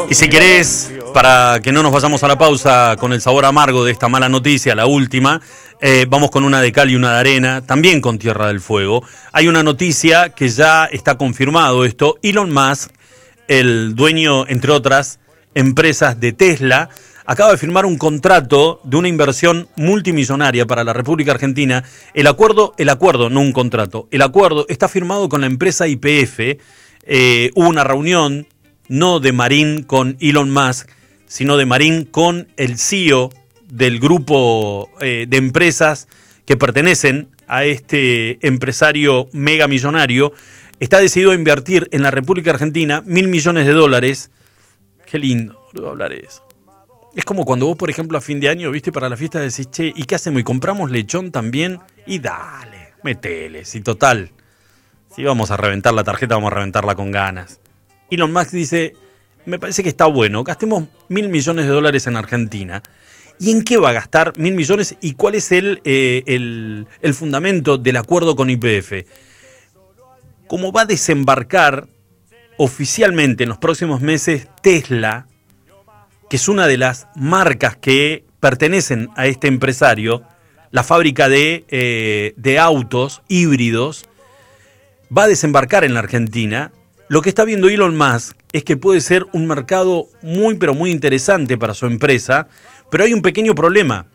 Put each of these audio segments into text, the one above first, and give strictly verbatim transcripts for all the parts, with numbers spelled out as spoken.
Y si querés, para que no nos vayamos a la pausa con el sabor amargo de esta mala noticia, la última, eh, vamos con una de cal y una de arena, también con Tierra del Fuego. Hay una noticia que ya está confirmado esto. Elon Musk, el dueño, entre otras empresas de Tesla, acaba de firmar un contrato de una inversión multimillonaria para la República Argentina. El acuerdo, el acuerdo, no un contrato, el acuerdo está firmado con la empresa Y P F. Eh, hubo una reunión, no de Marín con Elon Musk, sino de Marín con el C E O del grupo eh, de empresas que pertenecen a este empresario mega millonario. Está decidido a invertir en la República Argentina mil millones de dólares. Qué lindo, boludo, hablar de eso. Es como cuando vos, por ejemplo, a fin de año, viste, para la fiesta decís, che, ¿y qué hacemos? ¿Y compramos lechón también? Y dale, metele, si total. Si vamos a reventar la tarjeta, vamos a reventarla con ganas. Elon Musk dice, me parece que está bueno, gastemos mil millones de dólares en Argentina. ¿Y en qué va a gastar mil millones? ¿Y cuál es el, eh, el, el fundamento del acuerdo con Y P F? Como va a desembarcar oficialmente en los próximos meses Tesla, que es una de las marcas que pertenecen a este empresario, la fábrica de, eh, de autos híbridos, va a desembarcar en la Argentina. Lo que está viendo Elon Musk es que puede ser un mercado muy, pero muy interesante para su empresa, pero hay un pequeño problema,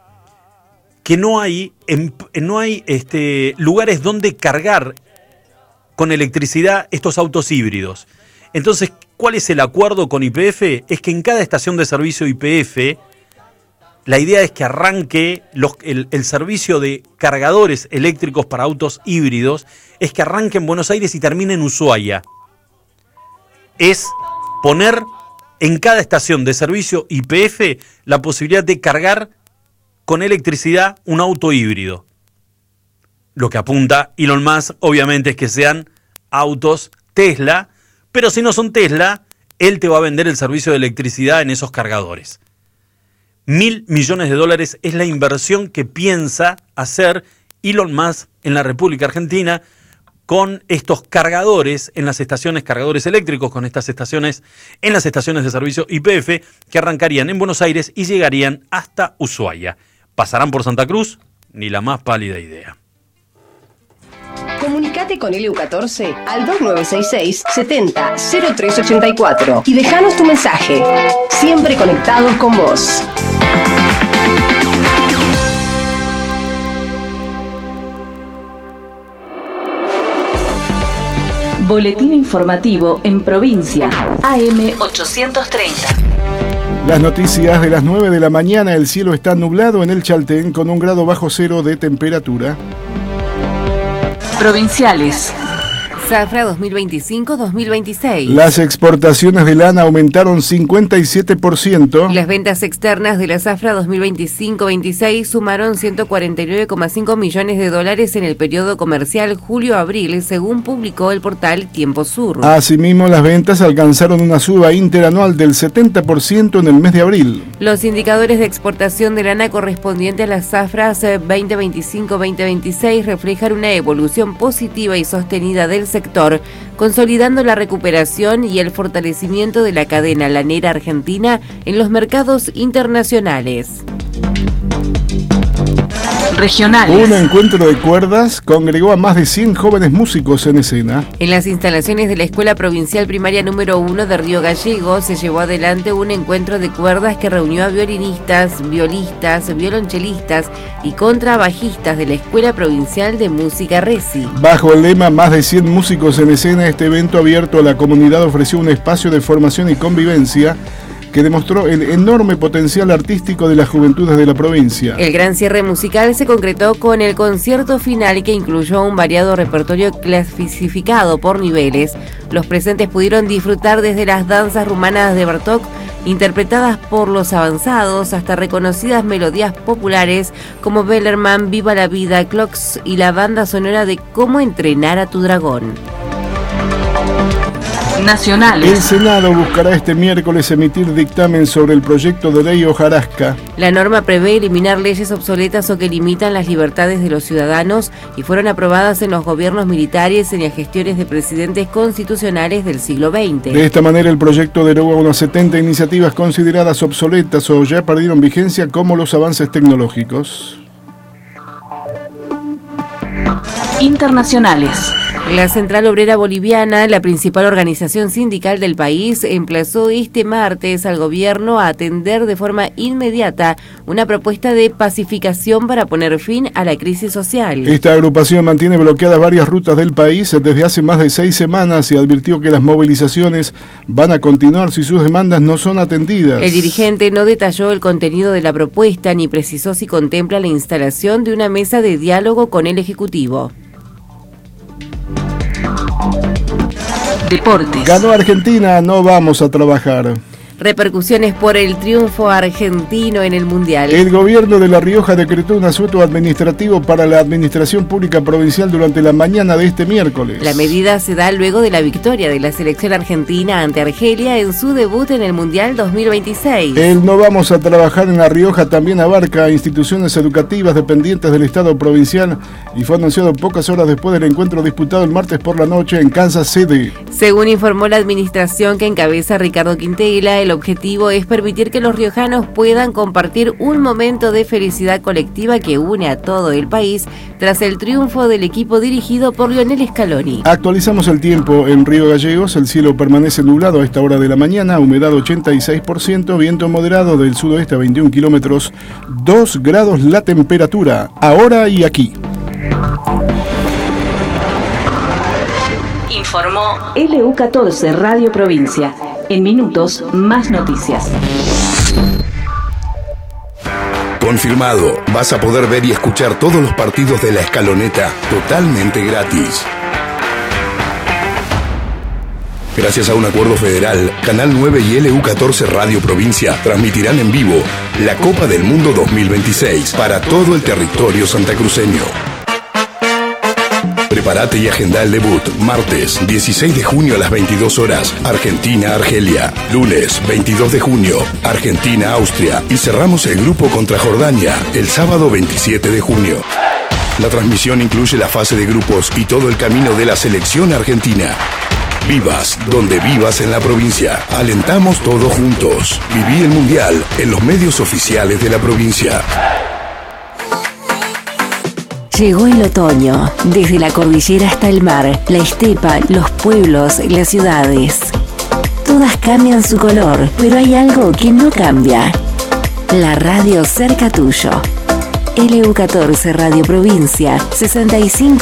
que no hay, no hay este, lugares donde cargar con electricidad estos autos híbridos. Entonces, ¿cuál es el acuerdo con Y P F? Es que en cada estación de servicio Y P F, la idea es que arranque los, el, el servicio de cargadores eléctricos para autos híbridos, es que arranque en Buenos Aires y termine en Ushuaia. Es poner en cada estación de servicio Y P F la posibilidad de cargar con electricidad un auto híbrido. Lo que apunta Elon Musk, obviamente, es que sean autos Tesla, pero si no son Tesla, él te va a vender el servicio de electricidad en esos cargadores. Mil millones de dólares es la inversión que piensa hacer Elon Musk en la República Argentina con estos cargadores en las estaciones, cargadores eléctricos, con estas estaciones en las estaciones de servicio Y P F que arrancarían en Buenos Aires y llegarían hasta Ushuaia. ¿Pasarán por Santa Cruz? Ni la más pálida idea. Comunicate con L U catorce al dos nueve seis seis, setenta, cero tres ochenta y cuatro y dejanos tu mensaje. Siempre conectados con vos. Boletín informativo en provincia. A M ochocientos treinta. Las noticias de las nueve de la mañana. El cielo está nublado en el Chaltén con un grado bajo cero de temperatura. Provinciales. Zafra dos mil veinticinco dos mil veintiséis. Las exportaciones de lana aumentaron cincuenta y siete por ciento. Las ventas externas de la Zafra dos mil veinticinco veintiséis sumaron ciento cuarenta y nueve coma cinco millones de dólares en el periodo comercial julio-abril, según publicó el portal Tiempo Sur. Asimismo, las ventas alcanzaron una suba interanual del setenta por ciento en el mes de abril. Los indicadores de exportación de lana correspondientes a las Zafras veinte veinticinco veinte veintiséis reflejan una evolución positiva y sostenida del sector, consolidando la recuperación y el fortalecimiento de la cadena lanera argentina en los mercados internacionales. Regionales. Un encuentro de cuerdas congregó a más de cien jóvenes músicos en escena. En las instalaciones de la Escuela Provincial Primaria número uno de Río Gallego se llevó adelante un encuentro de cuerdas que reunió a violinistas, violistas, violonchelistas y contrabajistas de la Escuela Provincial de Música Resi. Bajo el lema Más de cien músicos en escena, este evento abierto a la comunidad ofreció un espacio de formación y convivencia que demostró el enorme potencial artístico de las juventudes de la provincia. El gran cierre musical se concretó con el concierto final que incluyó un variado repertorio clasificado por niveles. Los presentes pudieron disfrutar desde las danzas rumanas de Bartók, interpretadas por los avanzados, hasta reconocidas melodías populares como Bellerman, Viva la Vida, Clocks y la banda sonora de Cómo entrenar a tu dragón. Nacionales. El Senado buscará este miércoles emitir dictamen sobre el proyecto de ley hojarasca. La norma prevé eliminar leyes obsoletas o que limitan las libertades de los ciudadanos y fueron aprobadas en los gobiernos militares en las gestiones de presidentes constitucionales del siglo veinte. De esta manera, el proyecto deroga unas setenta iniciativas consideradas obsoletas o ya perdieron vigencia, como los avances tecnológicos. Internacionales. La Central Obrera Boliviana, la principal organización sindical del país, emplazó este martes al gobierno a atender de forma inmediata una propuesta de pacificación para poner fin a la crisis social. Esta agrupación mantiene bloqueadas varias rutas del país desde hace más de seis semanas y advirtió que las movilizaciones van a continuar si sus demandas no son atendidas. El dirigente no detalló el contenido de la propuesta ni precisó si contempla la instalación de una mesa de diálogo con el Ejecutivo. Deportes. Ganó Argentina, no vamos a trabajar. Repercusiones por el triunfo argentino en el Mundial. El gobierno de La Rioja decretó un asueto administrativo para la Administración Pública Provincial durante la mañana de este miércoles. La medida se da luego de la victoria de la selección argentina ante Argelia en su debut en el Mundial dos mil veintiséis. El no vamos a trabajar en La Rioja también abarca a instituciones educativas dependientes del Estado provincial y fue anunciado pocas horas después del encuentro disputado el martes por la noche en Kansas City. Según informó la administración que encabeza Ricardo Quintela, el objetivo es permitir que los riojanos puedan compartir un momento de felicidad colectiva que une a todo el país tras el triunfo del equipo dirigido por Lionel Scaloni. Actualizamos el tiempo en Río Gallegos. El cielo permanece nublado a esta hora de la mañana, humedad ochenta y seis por ciento, viento moderado del sudoeste a veintiún kilómetros, dos grados la temperatura, ahora y aquí. Informó L U catorce Radio Provincia. En minutos, más noticias. Confirmado, vas a poder ver y escuchar todos los partidos de La Escaloneta totalmente gratis. Gracias a un acuerdo federal, Canal nueve y L U catorce Radio Provincia transmitirán en vivo la Copa del Mundo dos mil veintiséis para todo el territorio santacruceño. Prepárate y agenda el debut. Martes, dieciséis de junio a las veintidós horas, Argentina-Argelia. Lunes, veintidós de junio, Argentina-Austria. Y cerramos el grupo contra Jordania, el sábado veintisiete de junio. La transmisión incluye la fase de grupos y todo el camino de la selección argentina. Vivas donde vivas en la provincia. Alentamos todos juntos. Viví el Mundial en los medios oficiales de la provincia. Llegó el otoño, desde la cordillera hasta el mar, la estepa, los pueblos, las ciudades. Todas cambian su color, pero hay algo que no cambia. La radio cerca tuyo. L U catorce Radio Provincia, sesenta y cinco